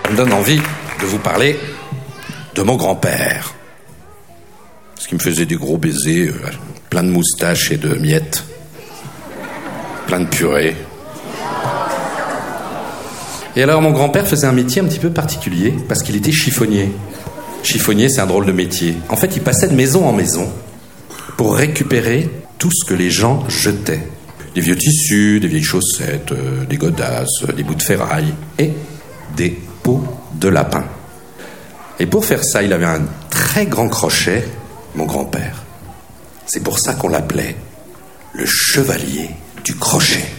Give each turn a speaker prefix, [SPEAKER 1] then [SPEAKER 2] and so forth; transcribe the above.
[SPEAKER 1] Ça me donne envie de vous parler de mon grand-père. Parce qu'il me faisait des gros baisers, plein de moustaches et de miettes. Plein de purée. Et alors, mon grand-père faisait un métier un petit peu particulier, parce qu'il était chiffonnier. Chiffonnier, c'est un drôle de métier. En fait, il passait de maison en maison pour récupérer tout ce que les gens jetaient. Des vieux tissus, des vieilles chaussettes, des godasses, des bouts de ferraille et des peaux de lapin. Et pour faire ça, il avait un très grand crochet, mon grand-père. C'est pour ça qu'on l'appelait le chevalier du crochet.